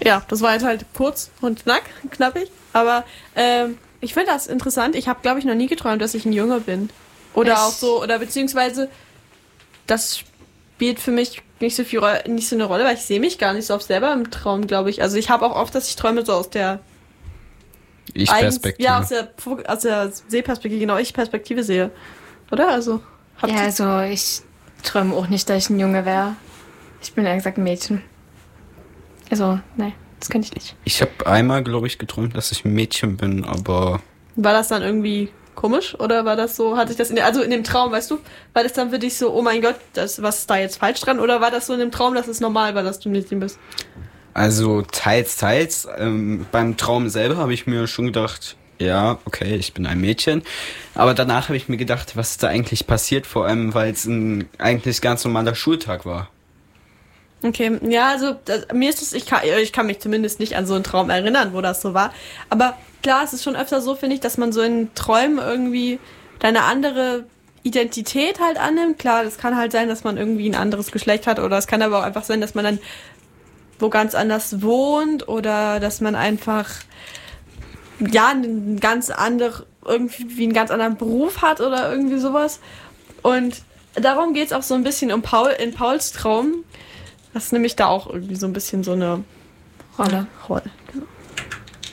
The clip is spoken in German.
Ja, das war jetzt halt kurz und knappig. Aber ich finde das interessant. Ich habe, glaube ich, noch nie geträumt, dass ich ein Junge bin. Oder auch so, oder beziehungsweise das spielt für mich nicht so eine Rolle, weil ich sehe mich gar nicht so oft selber im Traum, glaube ich. Also ich habe auch oft, dass ich träume so aus der Ich-Perspektive. Ja, aus der Sehperspektive, genau, Ich-Perspektive sehe. Oder? Also, also ich träume auch nicht, dass ich ein Junge wäre. Ich bin ehrlich gesagt ein Mädchen. Also, nein, das kann ich nicht. Ich habe einmal, glaube ich, geträumt, dass ich ein Mädchen bin, aber... War das dann irgendwie komisch? Oder war das so, hatte ich das in dem Traum, weißt du? War das dann für dich so, oh mein Gott, was ist da jetzt falsch dran? Oder war das so in dem Traum, dass es normal war, dass du ein Mädchen bist? Also teils. Beim Traum selber habe ich mir schon gedacht, ja, okay, ich bin ein Mädchen. Aber danach habe ich mir gedacht, was ist da eigentlich passiert? Vor allem, weil es ein eigentlich ganz normaler Schultag war. Okay, ja, also mir ist es, ich kann mich zumindest nicht an so einen Traum erinnern, wo das so war. Aber klar, es ist schon öfter so, finde ich, dass man so in Träumen irgendwie eine andere Identität halt annimmt. Klar, das kann halt sein, dass man irgendwie ein anderes Geschlecht hat, oder es kann aber auch einfach sein, dass man dann wo ganz anders wohnt, oder dass man einfach einen ganz anderen Beruf hat oder irgendwie sowas. Und darum geht es auch so ein bisschen in Pauls Traum. Das ist nämlich da auch irgendwie so ein bisschen so eine Rolle. Genau.